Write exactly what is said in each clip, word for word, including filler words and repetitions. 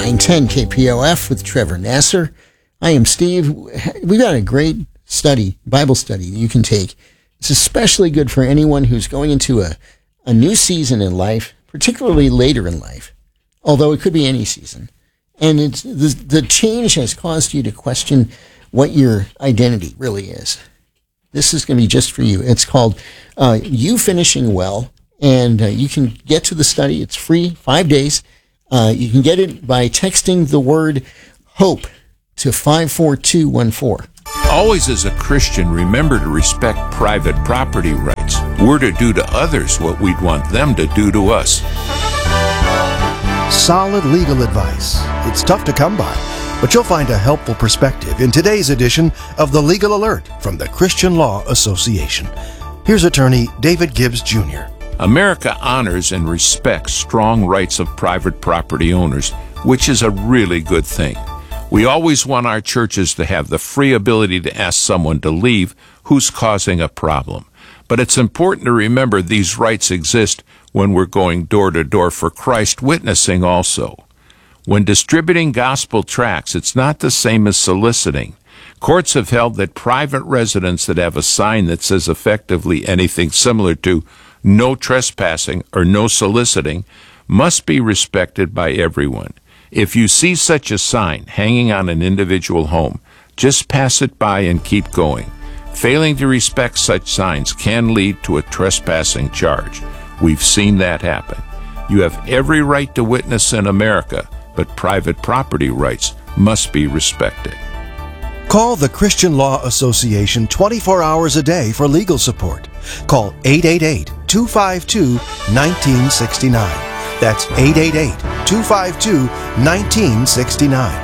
nine ten K P O F with Trevor Nasser. I am Steve. We've got a great study, Bible study that you can take. It's especially good for anyone who's going into a, a new season in life, particularly later in life, although it could be any season. And it's the, the change has caused you to question what your identity really is. This is going to be just for you. It's called uh, You Finishing Well, and uh, you can get to the study. It's free, five days. Uh, you can get it by texting the word HOPE to five four two one four. Always as a Christian, remember to respect private property rights. We're to do to others what we'd want them to do to us. Solid legal advice. It's tough to come by, but you'll find a helpful perspective in today's edition of the Legal Alert from the Christian Law Association. Here's attorney David Gibbs, Junior America honors and respects strong rights of private property owners, which is a really good thing. We always want our churches to have the free ability to ask someone to leave who's causing a problem. But it's important to remember these rights exist when we're going door to door for Christ witnessing also. When distributing gospel tracts, it's not the same as soliciting. Courts have held that private residents that have a sign that says effectively anything similar to no trespassing or no soliciting must be respected by everyone. If you see such a sign hanging on an individual home, just pass it by and keep going. Failing to respect such signs can lead to a trespassing charge. We've seen that happen. You have every right to witness in America, but private property rights must be respected. Call the Christian Law Association twenty-four hours a day for legal support. Call eight eight eight, two five two, one nine six nine. That's eight eight eight, two five two, one nine six nine.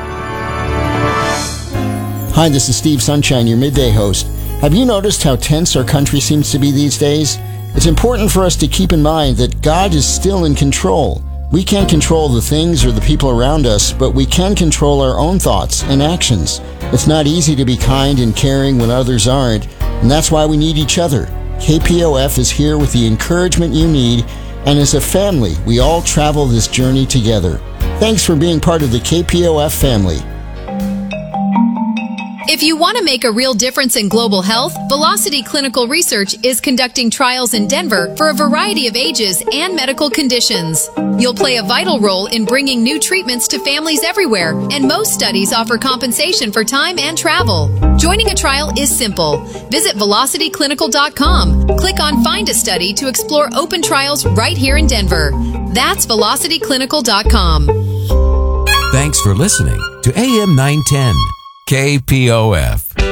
Hi, this is Steve Sunshine, your midday host. Have you noticed how tense our country seems to be these days? It's important for us to keep in mind that God is still in control. We can't control the things or the people around us, but we can control our own thoughts and actions. It's not easy to be kind and caring when others aren't, and that's why we need each other. K P O F is here with the encouragement you need, and as a family, we all travel this journey together. Thanks for being part of the K P O F family. If you want to make a real difference in global health, Velocity Clinical Research is conducting trials in Denver for a variety of ages and medical conditions. You'll play a vital role in bringing new treatments to families everywhere, and most studies offer compensation for time and travel. Joining a trial is simple. Visit velocity clinical dot com. Click on Find a Study to explore open trials right here in Denver. That's velocity clinical dot com. Thanks for listening to A M nine ten. K P O F.